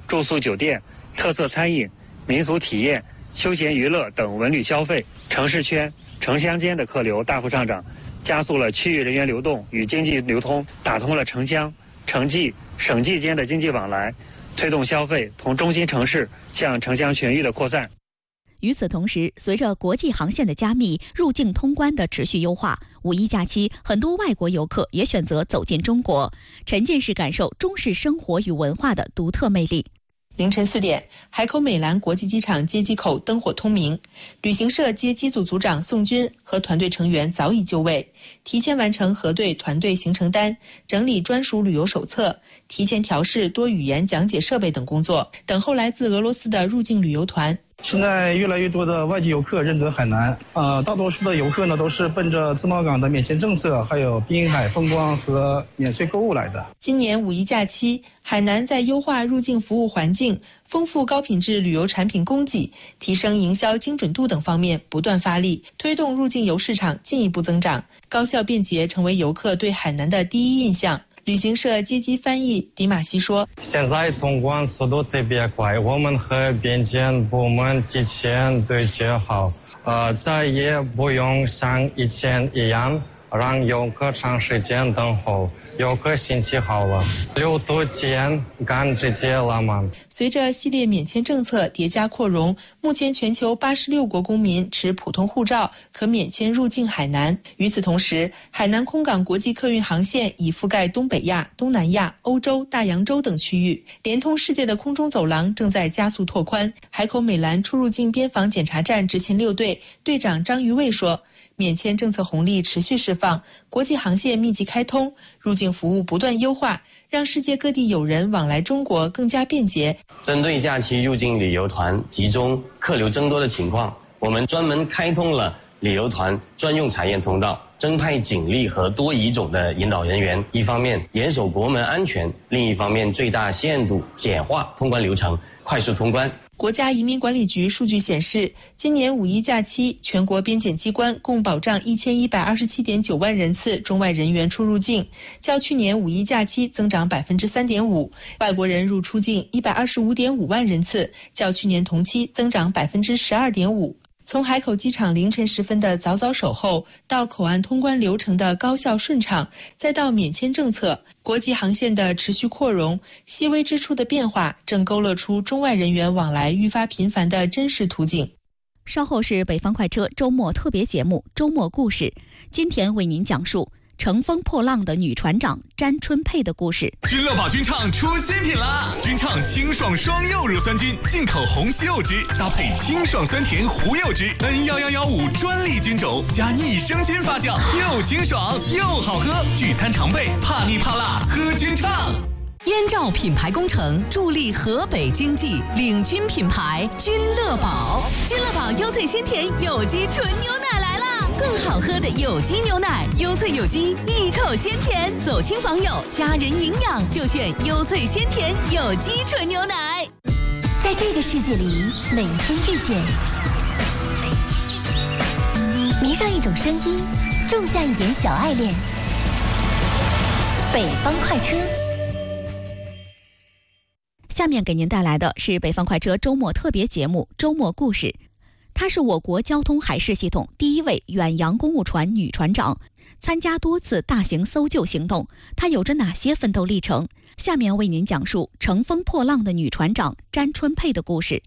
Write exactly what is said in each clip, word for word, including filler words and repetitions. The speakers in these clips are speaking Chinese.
住宿酒店、特色餐饮、民俗体验、休闲娱乐等文旅消费，城市圈、城乡间的客流大幅上涨，加速了区域人员流动与经济流通，打通了城乡、城际、省际间的经济往来，推动消费从中心城市向城乡全域的扩散。 与此同时，随着国际航线的加密，入境通关的持续优化，五一假期，很多外国游客也选择走进中国，沉浸式感受中式生活与文化的独特魅力。 凌晨四点，海口美兰国际机场接机口灯火通明，旅行社接机组组长宋军和团队成员早已就位，提前完成核对团队行程单、整理专属旅游手册、提前调试多语言讲解设备等工作，等候来自俄罗斯的入境旅游团。 现在越来越多的外籍游客认准海南，呃，大多数的游客呢都是奔着自贸港的免签政策，还有滨海风光和免税购物来的。 今年五一假期，海南在优化入境服务环境、丰富高品质旅游产品供给、提升营销精准度等方面不断发力，推动入境游市场进一步增长，高效便捷成为游客对海南的第一印象。旅行社接机翻译迪马西说：“ 现在通关速度特别快，我们和边检部门提前对接好，呃，再也不用像以前一样让游客长时间等候，游客心情好了，六度间敢直接了吗？” 随着系列免签政策叠加扩容，目前全球八十六国公民持普通护照可免签入境海南。与此同时，海南空港国际客运航线已覆盖东北亚、东南亚、欧洲、大洋洲等区域，连通世界的空中走廊正在加速拓宽。海口美兰出入境边防检查站执勤六队队长张于卫说：“免签政策红利持续释放，国际航线密集开通，入境服务不断优化，让世界各地友人往来中国更加便捷。” 针对假期入境旅游团集中、客流增多的情况，我们专门开通了旅游团专用查验通道，增派警力和多语种的引导人员，一方面严守国门安全，另一方面最大限度简化通关流程，快速通关。 国家移民管理局数据显示，今年五一假期，全国边检机关共保障一千一百二十七点九万人次中外人员出入境，较去年五一假期增长百分之三点五；外国人入出境一百二十五点五万人次，较去年同期增长百分之十二点五。从海口机场凌晨时分的早早守候，到口岸通关流程的高效顺畅，再到免签政策、国际航线的持续扩容，细微之处的变化正勾勒出中外人员往来愈发频繁的真实图景。 稍后是北方快车周末特别节目《周末故事》，今天为您讲述乘风破浪的女船长詹春佩的故事。 君乐宝菌畅出新品啦！菌畅清爽双柚乳酸菌，进口红西柚汁搭配清爽酸甜胡柚汁 N 一一一五专利菌种加益生菌发酵，又清爽又好喝。聚餐常备，怕腻怕辣喝菌畅。 燕赵品牌工程助力河北经济，领军品牌君乐宝。君乐宝优萃鲜甜有机纯牛奶来啦！更好喝的有机牛奶，优萃有机，一口鲜甜，走亲访友，家人营养就选优萃鲜甜有机纯牛奶。 在这个世界里，每一天遇见，迷上一种声音，种下一点小爱恋。北方快车。 下面给您带来的是北方快车周末特别节目《周末故事》。她是我国交通海事系统第一位远洋公务船女船长，参加多次大型搜救行动。她有着哪些奋斗历程？下面为您讲述乘风破浪的女船长詹春佩的故事。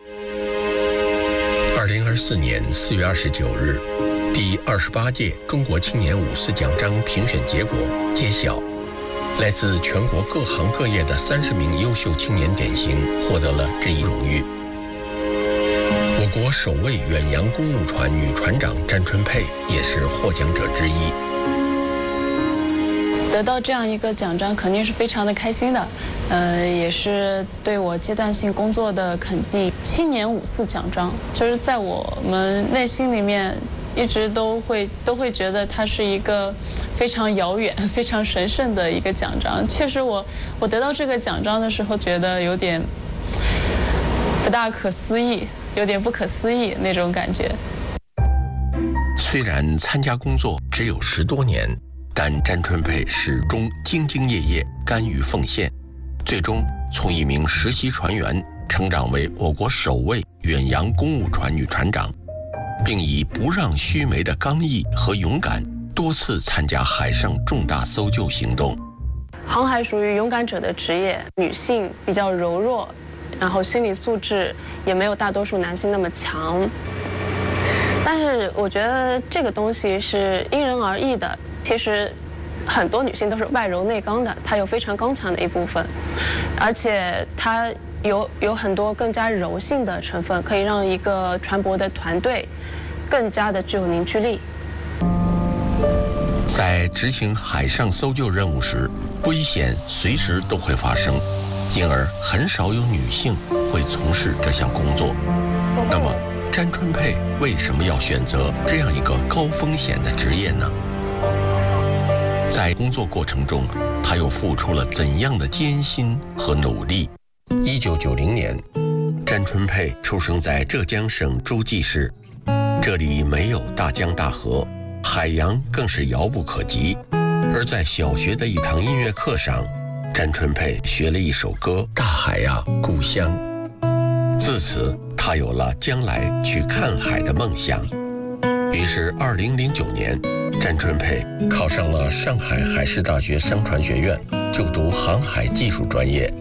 二零二四年四月二十九日，第二十八届中国青年五四奖章评选结果揭晓。来自全国各行各业的三十名优秀青年典型获得了这一荣誉。我国首位远洋公务船女船长詹春佩也是获奖者之一。 得到这样一个奖章肯定是非常的开心的，呃，也是对我阶段性工作的肯定。青年五四奖章就是在我们内心里面一直都会都会觉得它是一个非常遥远、非常神圣的一个奖章。确实我，我我得到这个奖章的时候，觉得有点不大可思议，有点不可思议那种感觉。 虽然参加工作只有十多年，但詹春佩始终兢兢业业，甘于奉献，最终从一名实习船员成长为我国首位远洋公务船女船长，并以不让须眉的刚毅和勇敢，多次参加海上重大搜救行动。 航海属于勇敢者的职业，女性比较柔弱，然后心理素质也没有大多数男性那么强。但是我觉得这个东西是因人而异的。其实很多女性都是外柔内刚的，她有非常刚强的一部分，而且她有有很多更加柔性的成分，可以让一个船舶的团队更加的具有凝聚力。 在执行海上搜救任务时，危险随时都会发生，因而很少有女性会从事这项工作。那么，詹春佩为什么要选择这样一个高风险的职业呢？在工作过程中，她又付出了怎样的艰辛和努力？一九九零年，詹春佩出生在浙江省诸暨市，这里没有大江大河，海洋更是遥不可及。而在小学的一堂音乐课上，詹春佩学了一首歌《大海呀，故乡》。自此，她有了将来去看海的梦想。于是，二零零九年，詹春佩考上了上海海事大学商船学院，就读航海技术专业。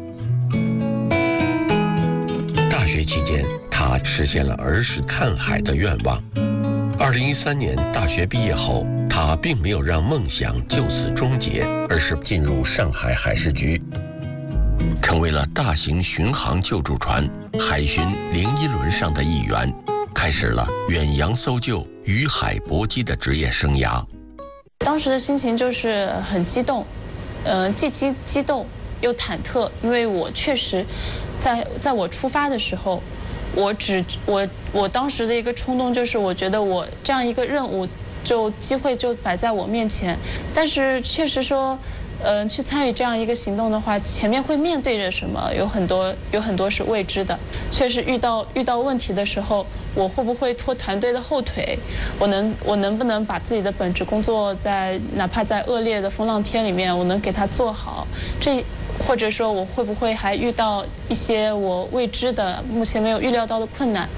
大学期间，她实现了儿时看海的愿望。二零一三年大学毕业后，他并没有让梦想就此终结，而是进入上海海事局，成为了大型巡航救助船海巡零一轮上的一员，开始了远洋搜救、与海搏击的职业生涯。 当时的心情就是很激动，呃，既激激动又忐忑，因为我确实在在我出发的时候。我只我我当时的一个冲动就是，我觉得我这样一个任务，就机会就摆在我面前，但是确实说，呃，去参与这样一个行动的话，前面会面对着什么，有很多有很多是未知的。确实遇到遇到问题的时候，我会不会拖团队的后腿？我能我能不能把自己的本职工作在哪怕在恶劣的风浪天里面，我能给它做好？这。或者说我会不会还遇到一些我未知的、目前没有预料到的困难？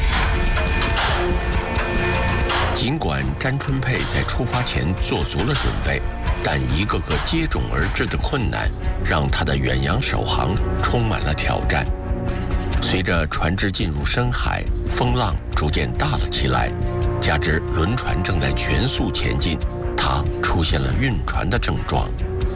尽管詹春佩在出发前做足了准备，但一个个接踵而至的困难，让他的远洋首航充满了挑战。随着船只进入深海，风浪逐渐大了起来，加之轮船正在全速前进，他出现了晕船的症状。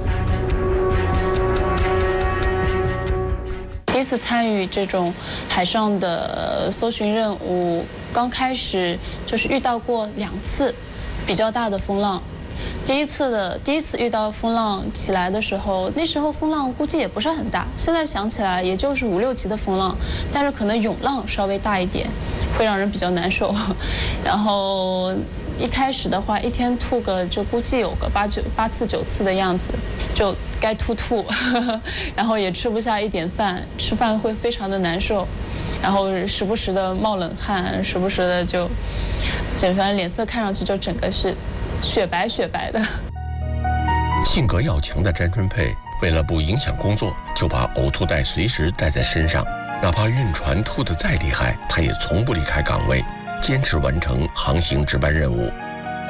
第一次参与这种海上的搜寻任务，刚开始就是遇到过两次比较大的风浪。第一次的第一次遇到风浪起来的时候，那时候风浪估计也不是很大，现在想起来也就是五六级的风浪，但是可能涌浪稍微大一点，会让人比较难受。然后一开始的话，一天吐个就估计有个八九八次九次的样子，就该吐吐，呵呵，然后也吃不下一点饭，吃饭会非常的难受，然后时不时的冒冷汗，时不时的就，整个脸色看上去就整个是雪白雪白的。 性格要强的詹春佩，为了不影响工作，就把呕吐袋随时带在身上，哪怕晕船吐得再厉害，他也从不离开岗位，坚持完成航行值班任务。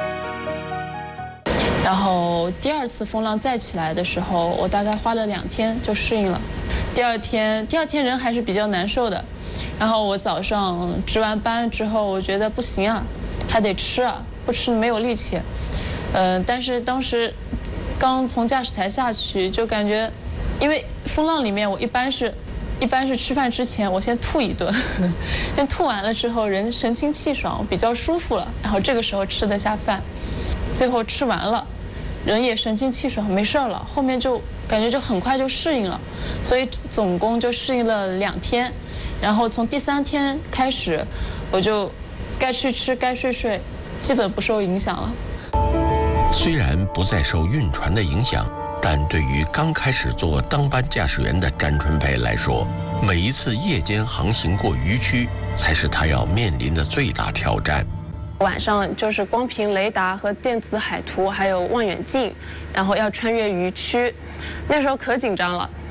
然后第二次风浪再起来的时候，我大概花了两天就适应了。第二天，第二天人还是比较难受的。然后我早上值完班之后，我觉得不行啊，还得吃啊，不吃没有力气。嗯、呃，但是当时刚从驾驶台下去，就感觉，因为风浪里面我一般是。一般是吃饭之前，我先吐一顿，先吐完了之后，人神清气爽，比较舒服了。然后这个时候吃得下饭，最后吃完了，人也神清气爽，没事了。后面就感觉就很快就适应了，所以总共就适应了两天。然后从第三天开始，我就该吃吃，该睡睡，基本不受影响了。 虽然不再受晕船的影响，但对于刚开始做当班驾驶员的詹春佩来说，每一次夜间航行过渔区，才是他要面临的最大挑战。 晚上就是光凭雷达和电子海图，还有望远镜，然后要穿越渔区，那时候可紧张了。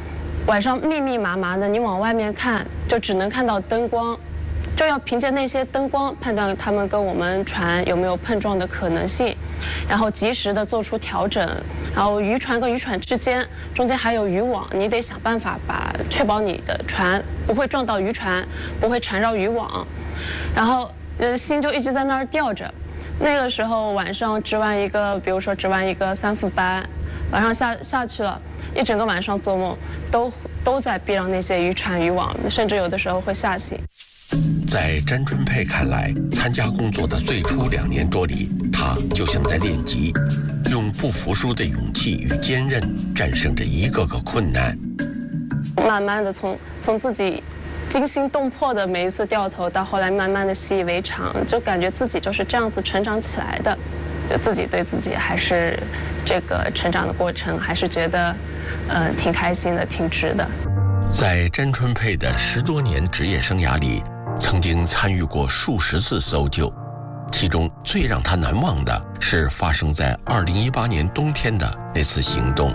晚上密密麻麻的，你往外面看就只能看到灯光，就要凭借那些灯光判断他们跟我们船有没有碰撞的可能性，然后及时的做出调整。然后渔船跟渔船之间中间还有渔网，你得想办法把确保你的船不会撞到渔船，不会缠绕渔网。然后呃心就一直在那儿吊着。那个时候晚上值完一个，比如说值完一个三副班，晚上下下去了，一整个晚上做梦都都在避让那些渔船渔网，甚至有的时候会吓醒。 在詹春佩看来，参加工作的最初两年多里，他就像在练级，用不服输的勇气与坚韧战胜着一个个困难。 慢慢的从从自己惊心动魄的每一次掉头，到后来慢慢的习以为常，就感觉自己就是这样子成长起来的，就自己对自己还是这个成长的过程，还是觉得呃挺开心的，挺值的。 在詹春佩的十多年职业生涯里，曾经参与过数十次搜救，其中最让他难忘的是发生在二零一八年冬天的那次行动。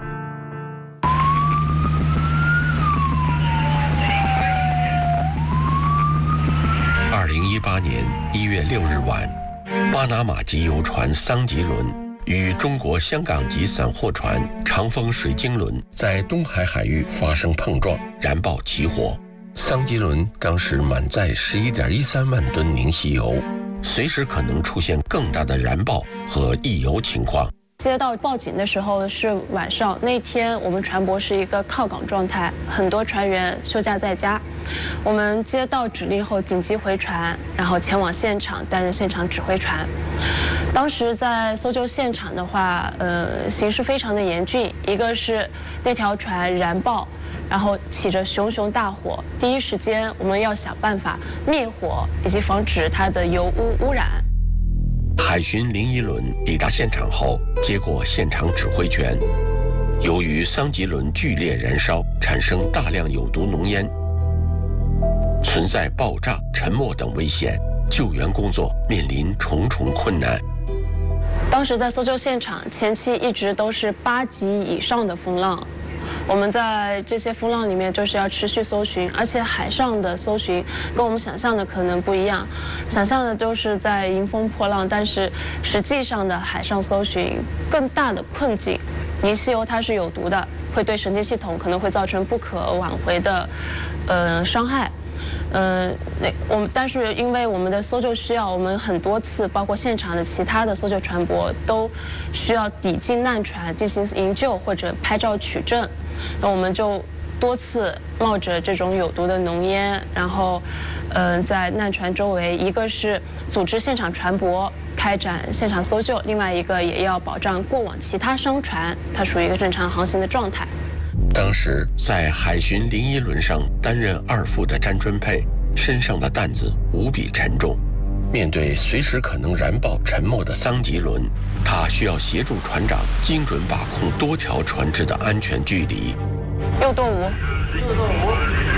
二零一八年一月六日晚，巴拿马籍游船桑吉伦与中国香港籍散货船长风水晶轮在东海海域发生碰撞，燃爆起火。桑吉轮当时满载 十一点一三万吨凝稀油，随时可能出现更大的燃爆和溢油情况。 接到报警的时候是晚上，那天我们船舶是一个靠港状态，很多船员休假在家。我们接到指令后紧急回船，然后前往现场担任现场指挥船。当时在搜救现场的话，呃，形势非常的严峻，一个是那条船燃爆，然后起着熊熊大火，第一时间我们要想办法灭火，以及防止它的油污污染。 海巡零一轮抵达现场后，接过现场指挥权。由于桑吉轮剧烈燃烧，产生大量有毒浓烟，存在爆炸、沉没等危险，救援工作面临重重困难。 当时在搜救现场，前期一直都是八级以上的风浪。我们在这些风浪里面就是要持续搜寻，而且海上的搜寻跟我们想象的可能不一样，想象的就是在迎风破浪，但是实际上的海上搜寻更大的困境，凝稀油它是有毒的，会对神经系统可能会造成不可挽回的呃伤害。嗯、呃，那我们但是因为我们的搜救需要，我们很多次包括现场的其他的搜救船舶都需要抵近难船进行营救或者拍照取证，那我们就多次冒着这种有毒的浓烟，然后嗯、呃，在难船周围，一个是组织现场船舶开展现场搜救，另外一个也要保障过往其他商船它属于一个正常航行的状态。 当时在海巡零一轮上担任二副的詹春佩身上的担子无比沉重，面对随时可能燃爆沉没的桑吉轮，他需要协助船长精准把控多条船只的安全距离。 右舵五， 右舵五，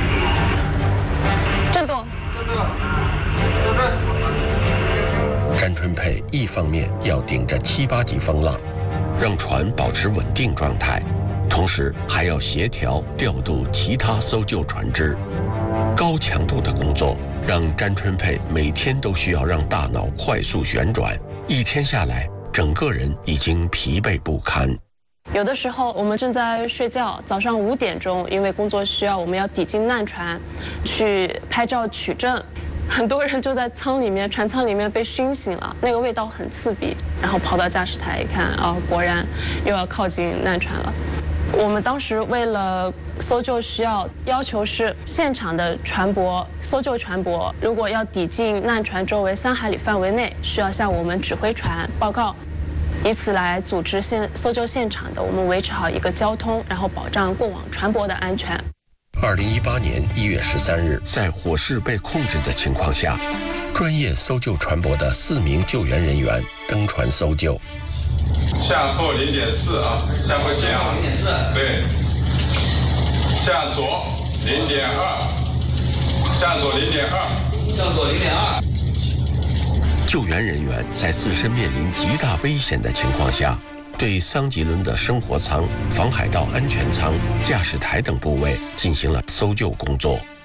正舵， 正舵，右正。 詹春佩一方面要顶着七八级风浪，让船保持稳定状态，同时还要协调调度其他搜救船只，高强度的工作让詹春佩每天都需要让大脑快速旋转，一天下来，整个人已经疲惫不堪。 有的时候我们正在睡觉，早上五点钟，因为工作需要，我们要抵近难船去拍照取证。很多人就在舱里面，船舱里面被熏醒了，那个味道很刺鼻。然后跑到驾驶台一看，啊，果然又要靠近难船了。我们当时为了搜救需要，要求是现场的船舶、搜救船舶，如果要抵近难船周围三海里范围内，需要向我们指挥船报告，以此来组织现搜救现场的我们维持好一个交通，然后保障过往船舶的安全。 二零一八年一月十三日，在火势被控制的情况下，专业搜救船舶的四名救援人员登船搜救。 向后零点四啊，向后减啊，零点四，对。向左零点二，向左零点二，向左零点二。 救援人员在自身面临极大危险的情况下， 对桑吉伦的生活舱、防海道安全舱、驾驶台等部位进行了搜救工作。